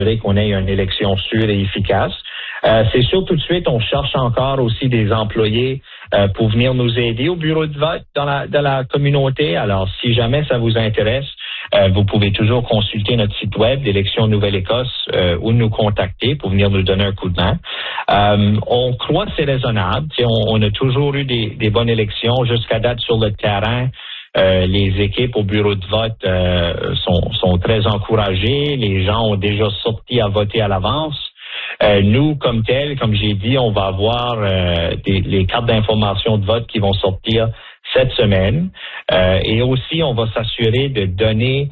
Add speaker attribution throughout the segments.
Speaker 1: s'assurer qu'on ait une élection sûre et efficace. C'est sûr, tout de suite, on cherche encore aussi des employés pour venir nous aider au bureau de vote dans la communauté. Alors, si jamais ça vous intéresse, vous pouvez toujours consulter notre site web d'Élection Nouvelle-Écosse ou nous contacter pour venir nous donner un coup de main. On croit que c'est raisonnable. On a toujours eu des bonnes élections jusqu'à date sur le terrain. Les équipes au bureau de vote sont très encouragées. Les gens ont déjà sorti à voter à l'avance. Nous, comme tel, comme j'ai dit, on va avoir les cartes d'information de vote qui vont sortir cette semaine. Et aussi, on va s'assurer de donner,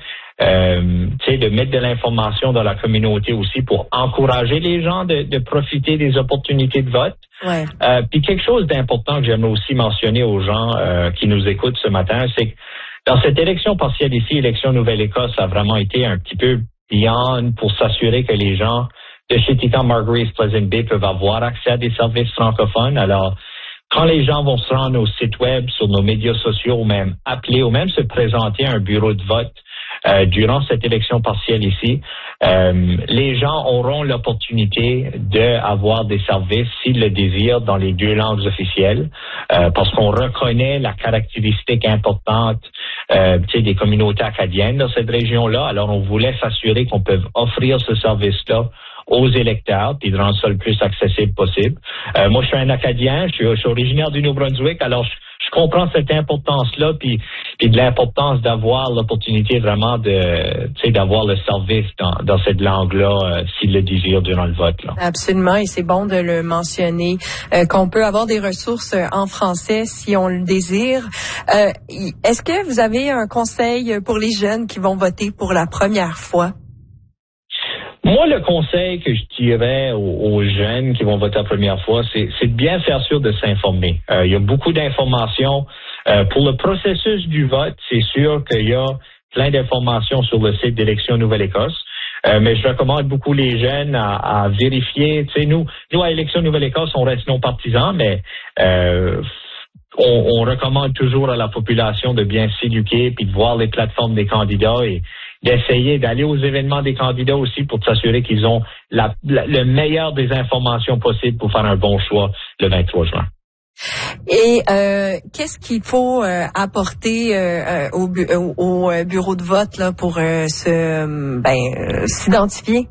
Speaker 1: de mettre de l'information dans la communauté aussi pour encourager les gens de profiter des opportunités de vote.
Speaker 2: Ouais.
Speaker 1: Puis quelque chose d'important que j'aimerais aussi mentionner aux gens qui nous écoutent ce matin, c'est que dans cette élection partielle ici, élection Nouvelle-Écosse a vraiment été un petit peu beyond pour s'assurer que les gens de Chitika, Marguerite, Pleasant Bay peuvent avoir accès à des services francophones. Alors, quand les gens vont se rendre au site web, sur nos médias sociaux, ou même appeler, ou même se présenter à un bureau de vote durant cette élection partielle ici, les gens auront l'opportunité d'avoir des services, s'ils le désirent, dans les 2 langues officielles, parce qu'on reconnaît la caractéristique importante des communautés acadiennes dans cette région-là. Alors, on voulait s'assurer qu'on peut offrir ce service-là aux électeurs, puis de rendre ça le plus accessible possible. Moi, je suis un Acadien, je suis originaire du Nouveau-Brunswick, alors je comprends cette importance-là, puis de l'importance d'avoir l'opportunité vraiment d'avoir le service dans cette langue-là, s'ils le désirent durant le vote. Là.
Speaker 2: Absolument, et c'est bon de le mentionner, qu'on peut avoir des ressources en français si on le désire. Est-ce que vous avez un conseil pour les jeunes qui vont voter pour la première fois?
Speaker 1: Moi, le conseil que je dirais aux jeunes qui vont voter la première fois, c'est de bien faire sûr de s'informer. Il y a beaucoup d'informations. Pour le processus du vote, c'est sûr qu'il y a plein d'informations sur le site d'Élection Nouvelle-Écosse. Mais je recommande beaucoup les jeunes à vérifier. Tu sais, nous à Élection Nouvelle-Écosse, on reste non partisans, mais on recommande toujours à la population de bien s'éduquer puis de voir les plateformes des candidats et d'essayer d'aller aux événements des candidats aussi pour s'assurer qu'ils ont le meilleur des informations possibles pour faire un bon choix le 23 juin.
Speaker 2: Et qu'est-ce qu'il faut apporter au bureau de vote là pour s'identifier?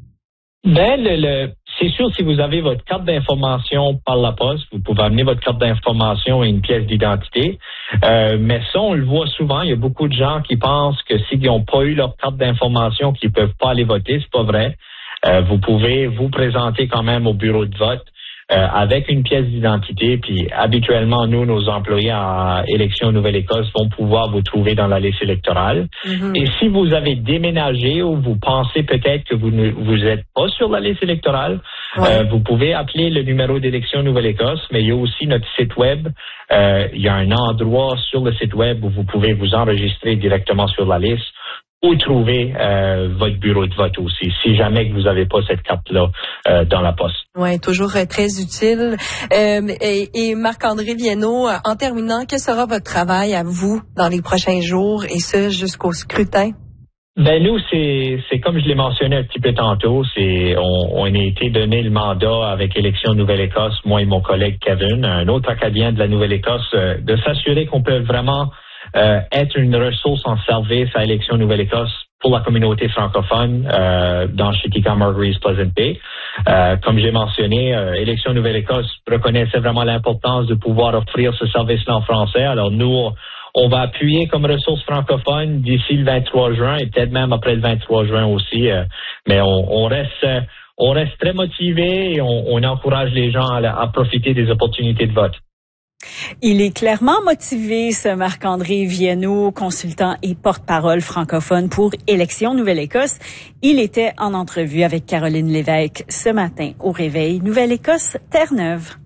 Speaker 1: C'est sûr, si vous avez votre carte d'information par la poste, vous pouvez amener votre carte d'information et une pièce d'identité. Mais ça, on le voit souvent. Il y a beaucoup de gens qui pensent que s'ils n'ont pas eu leur carte d'information, qu'ils peuvent pas aller voter. C'est pas vrai. Vous pouvez vous présenter quand même au bureau de vote avec une pièce d'identité. Puis habituellement, nos employés à Élection Nouvelle-Écosse vont pouvoir vous trouver dans la liste électorale. Mm-hmm. Et si vous avez déménagé ou vous pensez peut-être que vous êtes pas sur la liste électorale, vous pouvez appeler le numéro d'Élection Nouvelle-Écosse, mais il y a aussi notre site web. Il y a un endroit sur le site web où vous pouvez vous enregistrer directement sur la liste ou trouver votre bureau de vote aussi, si jamais que vous n'avez pas cette carte-là dans la poste.
Speaker 2: Oui, toujours très utile. Et Marc-André Viano, en terminant, quel sera votre travail à vous dans les prochains jours et ce jusqu'au scrutin?
Speaker 1: Nous, c'est comme je l'ai mentionné un petit peu tantôt, on a été donné le mandat avec Élection Nouvelle-Écosse, moi et mon collègue Kevin, un autre Acadien de la Nouvelle-Écosse, de s'assurer qu'on peut vraiment être une ressource en service à Élection Nouvelle-Écosse pour la communauté francophone dans Chitika, Marguerite, Pleasant Bay. Comme j'ai mentionné, Élection Nouvelle-Écosse reconnaissait vraiment l'importance de pouvoir offrir ce service-là en français. Alors nous, on va appuyer comme ressource francophone d'ici le 23 juin et peut-être même après le 23 juin aussi. Mais on reste très motivés et on encourage les gens à profiter des opportunités de vote.
Speaker 3: Il est clairement motivé, ce Marc-André Viano, consultant et porte-parole francophone pour Élection Nouvelle-Écosse. Il était en entrevue avec Caroline Lévesque ce matin au Réveil Nouvelle-Écosse, Terre-Neuve.